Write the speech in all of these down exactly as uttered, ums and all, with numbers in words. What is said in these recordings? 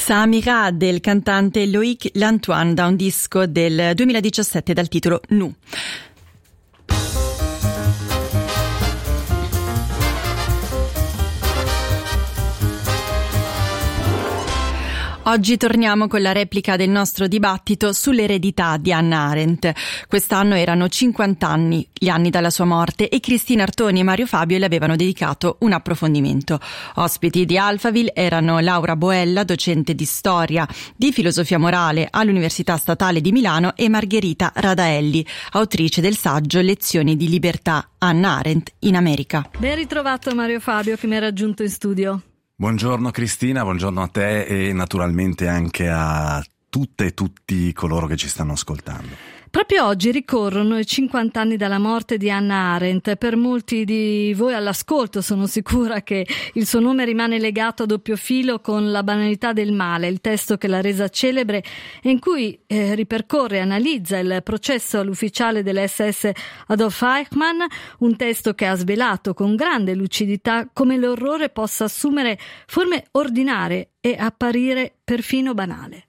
Ça Amira del cantante Loïc Lantoine da un disco del duemiladiciassette dal titolo Nu. Oggi torniamo con la replica del nostro dibattito sull'eredità di Hannah Arendt. Quest'anno erano cinquanta anni, gli anni dalla sua morte, e Cristina Artoni e Mario Fabio le avevano dedicato un approfondimento. Ospiti di Alphaville erano Laura Boella, docente di storia di filosofia morale all'Università Statale di Milano, e Margherita Radaelli, autrice del saggio Lezioni di libertà, Hannah Arendt in America. Ben ritrovato Mario Fabio, che mi ha raggiunto in studio. Buongiorno Cristina, buongiorno a te e naturalmente anche a tutte e tutti coloro che ci stanno ascoltando. Proprio oggi ricorrono i cinquanta anni dalla morte di Hannah Arendt. Per molti di voi all'ascolto sono sicura che il suo nome rimane legato a doppio filo con La banalità del male, il testo che l'ha resa celebre e in cui eh, ripercorre e analizza il processo all'ufficiale dell'esse esse Adolf Eichmann, un testo che ha svelato con grande lucidità come l'orrore possa assumere forme ordinarie e apparire perfino banale.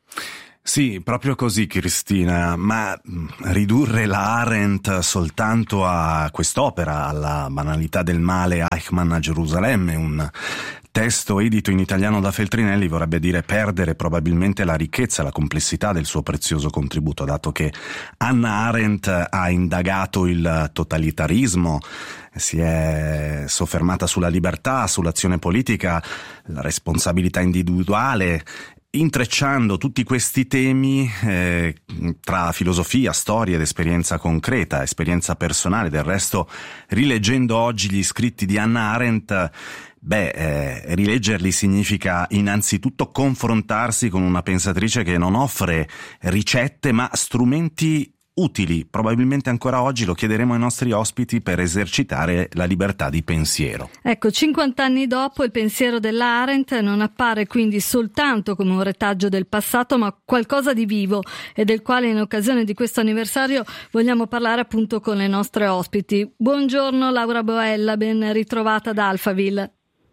Sì, proprio così Cristina, ma ridurre la Arendt soltanto a quest'opera, alla banalità del male, Eichmann a Gerusalemme, un testo edito in italiano da Feltrinelli, vorrebbe dire perdere probabilmente la ricchezza e la complessità del suo prezioso contributo, dato che Hannah Arendt ha indagato il totalitarismo, si è soffermata sulla libertà, sull'azione politica, la responsabilità individuale, intrecciando tutti questi temi eh, tra filosofia, storia ed esperienza concreta, esperienza personale. Del resto, rileggendo oggi gli scritti di Hannah Arendt, beh, eh, rileggerli significa innanzitutto confrontarsi con una pensatrice che non offre ricette ma strumenti utili, probabilmente ancora oggi, lo chiederemo ai nostri ospiti, per esercitare la libertà di pensiero. Ecco, cinquanta anni dopo il pensiero della Arendt non appare quindi soltanto come un retaggio del passato, ma qualcosa di vivo e del quale in occasione di questo anniversario vogliamo parlare appunto con le nostre ospiti. Buongiorno Laura Boella, ben ritrovata ad Alphaville.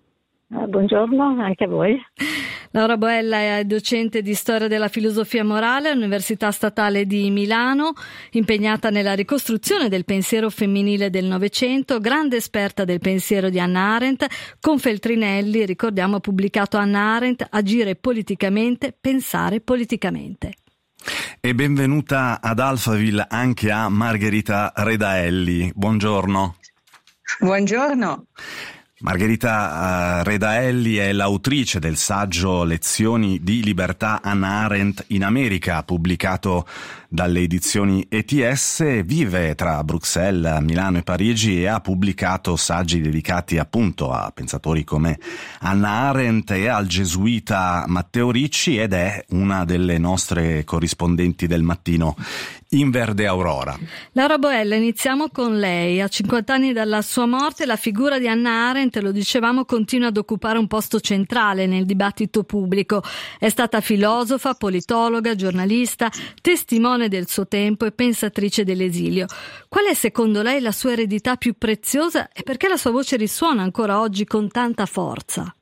Buongiorno anche a voi. Laura Boella è docente di storia della filosofia morale all'Università Statale di Milano, impegnata nella ricostruzione del pensiero femminile del Novecento, grande esperta del pensiero di Hannah Arendt. Con Feltrinelli, ricordiamo, ha pubblicato Hannah Arendt, Agire politicamente, pensare politicamente. E benvenuta ad Alphaville anche a Margherita Radaelli. Buongiorno. Buongiorno. Margherita uh, Radaelli è l'autrice del saggio Lezioni di libertà, Hannah Arendt in America, pubblicato dalle edizioni E T S, vive tra Bruxelles, Milano e Parigi e ha pubblicato saggi dedicati appunto a pensatori come Hannah Arendt e al gesuita Matteo Ricci, ed è una delle nostre corrispondenti del mattino in Verde Aurora. Laura Boella, iniziamo con lei. A cinquanta anni dalla sua morte la figura di Hannah Arendt, lo dicevamo, continua ad occupare un posto centrale nel dibattito pubblico. È stata filosofa, politologa, giornalista, testimone del suo tempo e pensatrice dell'esilio. Qual è secondo lei la sua eredità più preziosa e perché la sua voce risuona ancora oggi con tanta forza?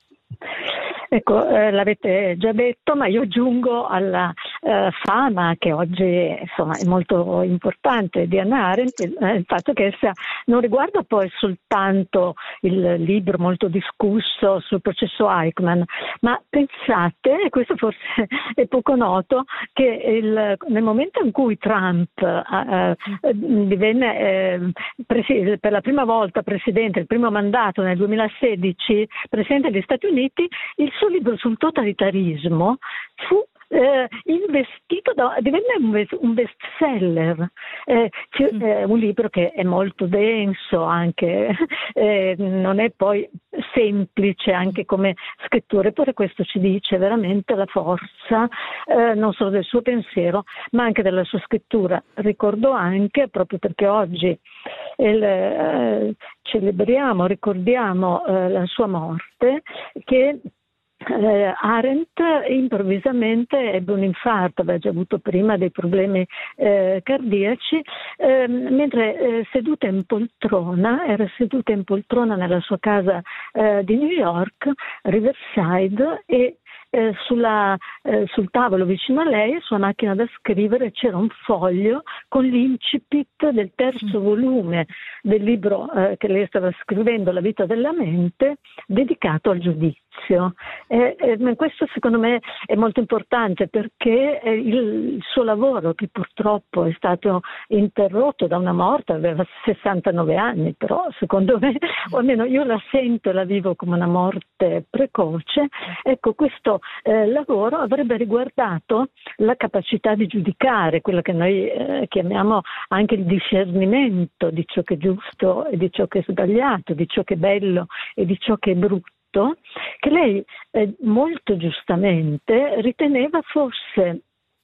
Ecco, eh, l'avete già detto, ma io aggiungo alla eh, fama che oggi insomma è molto importante di Hannah Arendt eh, il fatto che essa non riguarda poi soltanto il libro molto discusso sul processo Eichmann, ma pensate, e questo forse è poco noto, che il, nel momento in cui Trump eh, eh, divenne eh, presi- per la prima volta presidente, il primo mandato nel duemilasedici, presidente degli Stati Uniti, il suo libro sul totalitarismo fu eh, investito da, divenne un, best, un bestseller, eh, mm. eh, un libro che è molto denso, anche eh, non è poi semplice anche come scrittura, eppure questo ci dice veramente la forza eh, non solo del suo pensiero ma anche della sua scrittura. Ricordo anche, proprio perché oggi il, eh, celebriamo, ricordiamo eh, la sua morte, che Eh, Arendt improvvisamente ebbe un infarto, aveva già avuto prima dei problemi eh, cardiaci, eh, mentre eh, seduta in poltrona, era seduta in poltrona nella sua casa eh, di New York, Riverside, e eh, sulla, eh, sul tavolo vicino a lei, sulla macchina da scrivere, c'era un foglio con l'incipit del terzo volume del libro eh, che lei stava scrivendo, La vita della mente, dedicato al giudizio. Eh, eh, questo secondo me è molto importante, perché eh, il, il suo lavoro, che purtroppo è stato interrotto da una morte, aveva sessantanove anni, però secondo me, o almeno io la sento e la vivo come una morte precoce, ecco, questo eh, lavoro avrebbe riguardato la capacità di giudicare, quello che noi eh, chiamiamo anche il discernimento di ciò che è giusto e di ciò che è sbagliato, di ciò che è bello e di ciò che è brutto, che lei eh, molto giustamente riteneva fosse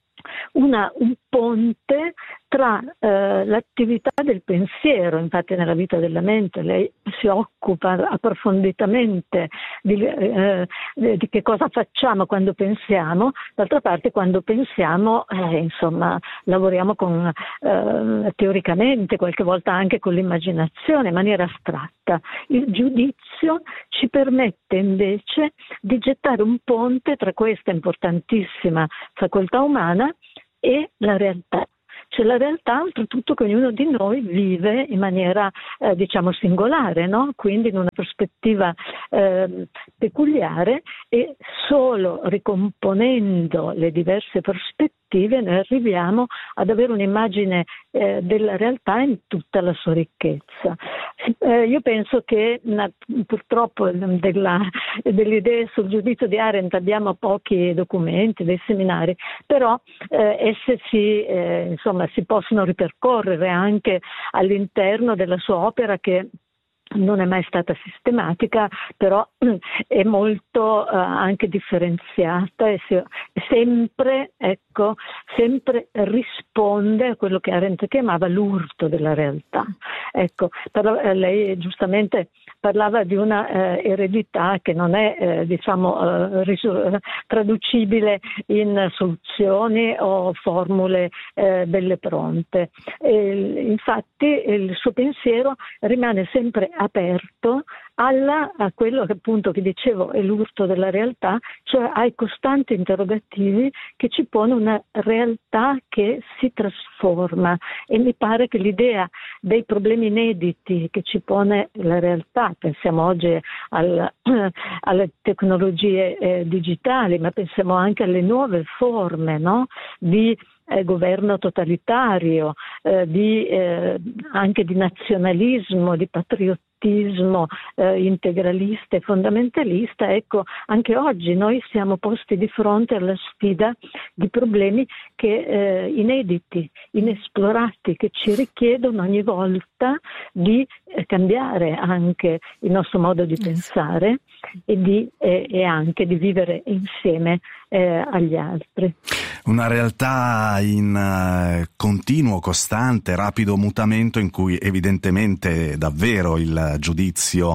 una, un ponte tra eh, l'attività del pensiero. Infatti nella vita della mente lei si occupa approfonditamente di, eh, di che cosa facciamo quando pensiamo. D'altra parte, quando pensiamo eh, insomma lavoriamo con, eh, teoricamente, qualche volta anche con l'immaginazione, in maniera astratta. Il giudizio ci permette invece di gettare un ponte tra questa importantissima facoltà umana e la realtà. C'è la realtà, oltretutto, che ognuno di noi vive in maniera eh, diciamo singolare, no? Quindi in una prospettiva eh, peculiare, e solo ricomponendo le diverse prospettive noi arriviamo ad avere un'immagine eh, della realtà in tutta la sua ricchezza. Eh, io penso che na, purtroppo della, delle idee sul giudizio di Arendt abbiamo pochi documenti, dei seminari, però eh, esse si, eh, insomma, si possono ripercorrere anche all'interno della sua opera, che non è mai stata sistematica, però è molto uh, anche differenziata e si, sempre, ecco, sempre risponde a quello che Arendt chiamava l'urto della realtà. Ecco, parla, lei giustamente parlava di una eh, eredità che non è eh, diciamo eh, risu- traducibile in soluzioni o formule eh, belle pronte. E, infatti il suo pensiero rimane sempre aperto alla, a quello che appunto che dicevo è l'urto della realtà, cioè ai costanti interrogativi che ci pone una realtà che si trasforma. E mi pare che l'idea dei problemi inediti che ci pone la realtà, pensiamo oggi al, alle tecnologie eh, digitali, ma pensiamo anche alle nuove forme, no? di Eh, governo totalitario, eh, di, eh, anche di nazionalismo, di patriottismo eh, integralista e fondamentalista. Ecco, anche oggi noi siamo posti di fronte alla sfida di problemi che eh, inediti, inesplorati, che ci richiedono ogni volta di eh, cambiare anche il nostro modo di pensare e, di, eh, e anche di vivere insieme eh, agli altri. Una realtà in uh, continuo, costante, rapido mutamento, in cui evidentemente davvero il giudizio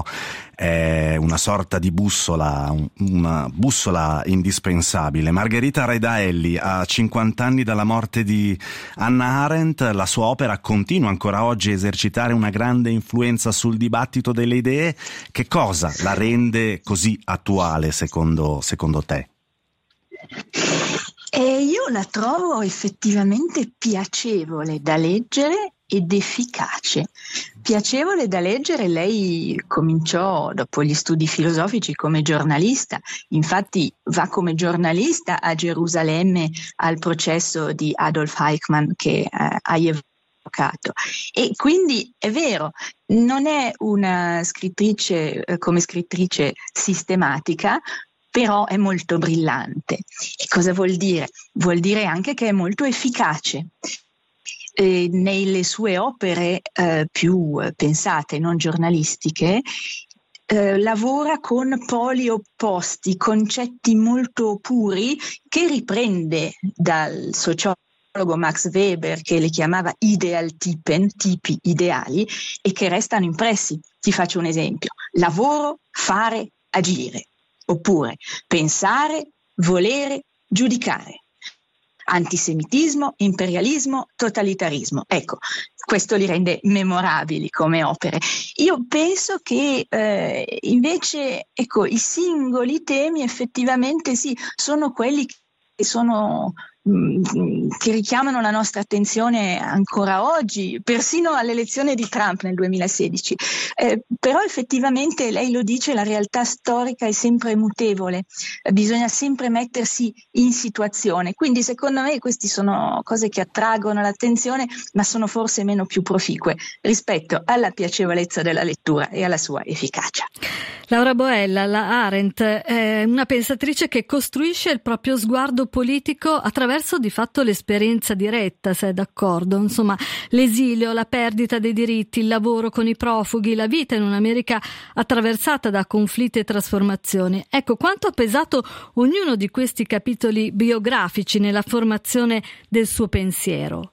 è una sorta di bussola, una bussola indispensabile. Margherita Redaelli, a cinquanta anni dalla morte di Hannah Arendt, la sua opera continua ancora oggi a esercitare una grande influenza sul dibattito delle idee. Che cosa la rende così attuale secondo, secondo te? E io la trovo effettivamente piacevole da leggere ed efficace. Piacevole da leggere, lei cominciò dopo gli studi filosofici come giornalista, infatti va come giornalista a Gerusalemme al processo di Adolf Eichmann che eh, hai evocato, e quindi è vero, non è una scrittrice eh, come scrittrice sistematica, però è molto brillante. E cosa vuol dire? Vuol dire anche che è molto efficace. E nelle sue opere eh, più pensate, non giornalistiche, eh, lavora con poli opposti, concetti molto puri, che riprende dal sociologo Max Weber, che le chiamava Idealtypen, tipi ideali, e che restano impressi. Ti faccio un esempio: lavoro, fare, agire. Oppure pensare, volere, giudicare. antisemitismo, imperialismo, totalitarismo. Ecco, questo li rende memorabili come opere. Io penso che eh, invece, ecco, i singoli temi effettivamente sì, sono quelli che sono che richiamano la nostra attenzione ancora oggi, persino all'elezione di Trump nel duemilasedici. Eh, però effettivamente, lei lo dice, la realtà storica è sempre mutevole, eh, bisogna sempre mettersi in situazione. Quindi secondo me queste sono cose che attraggono l'attenzione, ma sono forse meno più proficue rispetto alla piacevolezza della lettura e alla sua efficacia. Laura Boella, la Arendt è una pensatrice che costruisce il proprio sguardo politico attraverso di fatto l'esperienza diretta, se è d'accordo. Insomma, l'esilio, la perdita dei diritti, il lavoro con i profughi, la vita in un'America attraversata da conflitti e trasformazioni. Ecco, quanto ha pesato ognuno di questi capitoli biografici nella formazione del suo pensiero?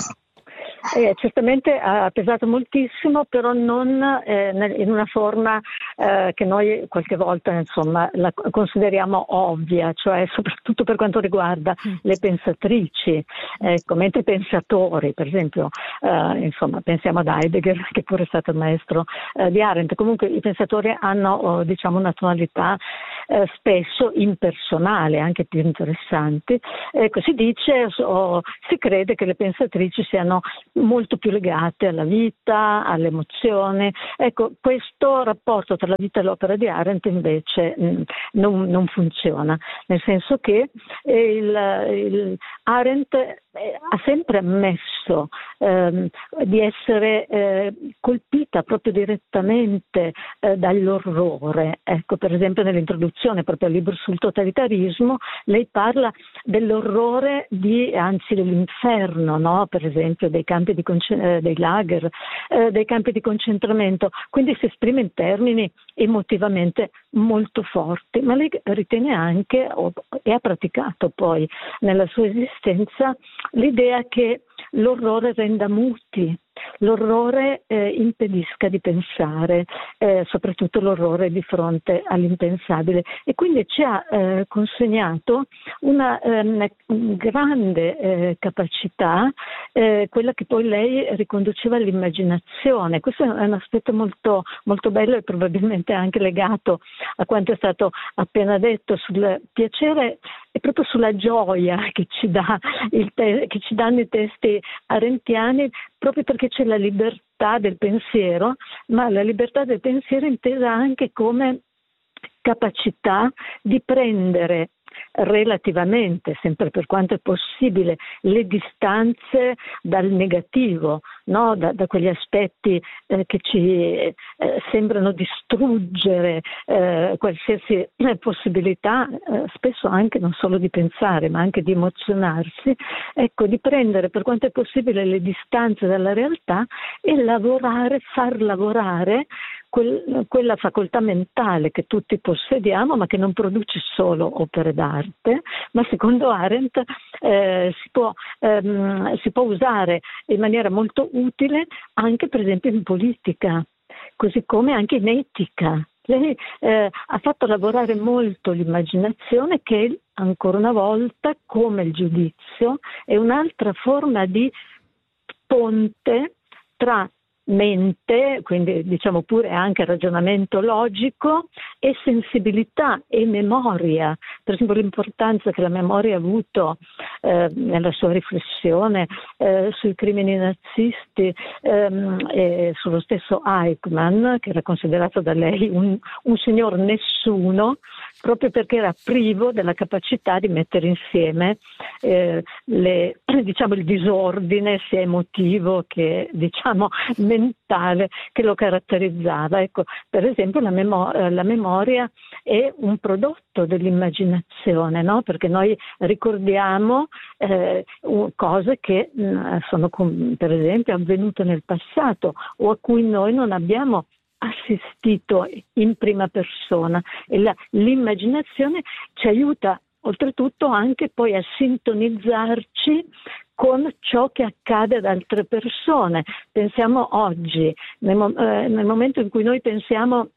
Eh, certamente ha pesato moltissimo, però non eh, in una forma eh, che noi qualche volta insomma la consideriamo ovvia, cioè soprattutto per quanto riguarda le pensatrici, ecco, mentre i pensatori, per esempio, eh, insomma pensiamo ad Heidegger, che pure è stato il maestro eh, di Arendt. Comunque i pensatori hanno oh, diciamo una tonalità eh, spesso impersonale, anche più interessanti. Ecco, si dice o si crede che le pensatrici siano molto più legate alla vita, alle emozioni. Ecco, questo rapporto tra la vita e l'opera di Arendt invece mh, non, non funziona, nel senso che il, il Arendt eh, ha sempre ammesso ehm, di essere eh, colpita proprio direttamente eh, dall'orrore. Ecco, per esempio nell'introduzione proprio al libro sul totalitarismo lei parla dell'orrore di, anzi dell'inferno, no? Per esempio dei campi di concent- eh, dei lager, eh, dei campi di concentramento, quindi si esprime in termini emotivamente molto forti, ma lei ritiene anche o, e ha praticato poi nella sua esistenza l'idea che l'orrore renda muti, l'orrore eh, impedisca di pensare, eh, soprattutto l'orrore di fronte all'impensabile, e quindi ci ha eh, consegnato una ehm, grande eh, capacità, eh, quella che poi lei riconduceva all'immaginazione. Questo è un aspetto molto, molto bello e probabilmente anche legato a quanto è stato appena detto sul piacere e proprio sulla gioia che ci dà il te- che ci danno i testi arendtiani, proprio perché c'è la libertà del pensiero, ma la libertà del pensiero intesa anche come capacità di prendere relativamente, sempre per quanto è possibile, le distanze dal negativo, no? da, da quegli aspetti eh, che ci eh, sembrano distruggere eh, qualsiasi eh, possibilità, eh, spesso anche non solo di pensare, ma anche di emozionarsi. Ecco, di prendere per quanto è possibile le distanze dalla realtà e lavorare, far lavorare quel, quella facoltà mentale che tutti possediamo, ma che non produce solo opere d'arte, ma secondo Arendt eh, si può, ehm, si può usare in maniera molto utile anche per esempio in politica, così come anche in etica. Lei eh, ha fatto lavorare molto l'immaginazione, che ancora una volta, come il giudizio, è un'altra forma di ponte tra mente, quindi diciamo pure anche ragionamento logico, e sensibilità e memoria. Per esempio l'importanza che la memoria ha avuto eh, nella sua riflessione eh, sui crimini nazisti ehm, e sullo stesso Eichmann, che era considerato da lei un, un signor nessuno, proprio perché era privo della capacità di mettere insieme eh, le, diciamo il disordine sia emotivo che diciamo mentale che lo caratterizzava. Ecco, per esempio la, memo- la memoria è un prodotto dell'immaginazione, no? Perché noi ricordiamo eh, cose che mh, sono com- per esempio avvenute nel passato o a cui noi non abbiamo assistito in prima persona, e la, l'immaginazione ci aiuta oltretutto anche poi a sintonizzarci con ciò che accade ad altre persone. Pensiamo oggi, nel, mo- eh, nel momento in cui noi pensiamo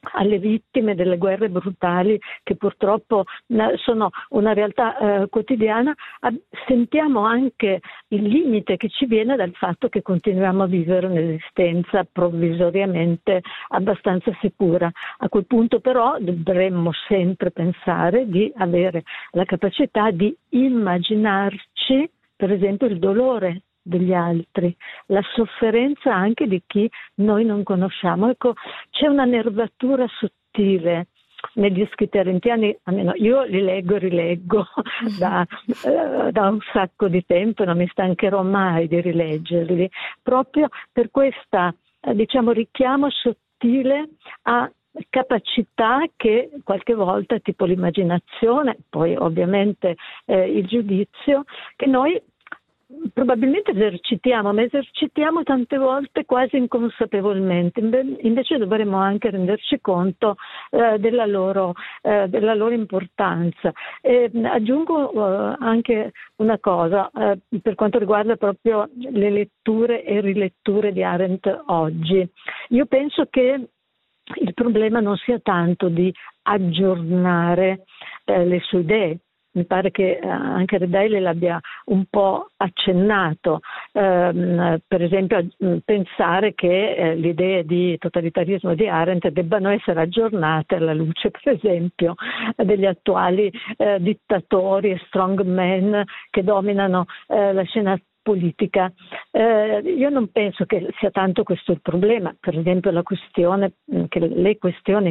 alle vittime delle guerre brutali che purtroppo sono una realtà eh, quotidiana, sentiamo anche il limite che ci viene dal fatto che continuiamo a vivere un'esistenza provvisoriamente abbastanza sicura. A quel punto però dovremmo sempre pensare di avere la capacità di immaginarci, per esempio, il dolore degli altri, la sofferenza anche di chi noi non conosciamo. Ecco, c'è una nervatura sottile negli scritti arendtiani, almeno io li leggo e rileggo da, eh, da un sacco di tempo, non mi stancherò mai di rileggerli, proprio per questa, eh, diciamo, richiamo sottile a capacità che qualche volta, tipo l'immaginazione, poi ovviamente eh, il giudizio, che noi probabilmente esercitiamo, ma esercitiamo tante volte quasi inconsapevolmente. Invece dovremmo anche renderci conto eh, della loro, eh, della loro importanza. E aggiungo eh, anche una cosa eh, per quanto riguarda proprio le letture e riletture di Arendt oggi. Io penso che il problema non sia tanto di aggiornare eh, le sue idee. Mi pare che anche Redaile l'abbia un po' accennato, eh, per esempio pensare che eh, le idee di totalitarismo di Arendt debbano essere aggiornate alla luce, per esempio, degli attuali eh, dittatori e strongman che dominano eh, la scena politica. Eh, io non penso che sia tanto questo il problema, per esempio la questione, che le questioni